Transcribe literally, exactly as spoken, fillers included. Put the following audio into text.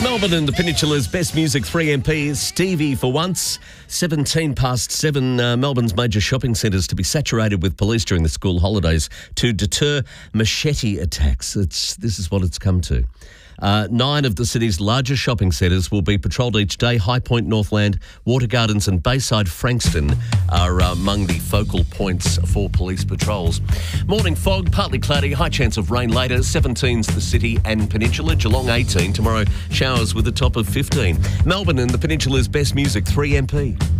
Melbourne and the Peninsula's best music three M P is Stevie for once. seventeen past seven, uh, Melbourne's major shopping centres to be saturated with police during the school holidays to deter machete attacks. It's, this is what it's come to. Uh, nine of the city's largest shopping centres will be patrolled each day. High Point, Northland, Water Gardens and Bayside Frankston are uh, among the focal points for police patrols. Morning fog, partly cloudy, high chance of rain later. seventeen's the city and peninsula. Geelong eighteen. Tomorrow showers with a top of fifteen. Melbourne and the Peninsula's best music three M P.